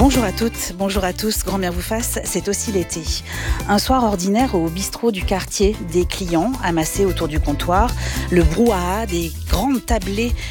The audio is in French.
Bonjour à toutes, bonjour à tous, grand bien vous fasse, c'est aussi l'été. Un soir ordinaire au bistrot du quartier, des clients amassés autour du comptoir, le brouhaha des grandes tablées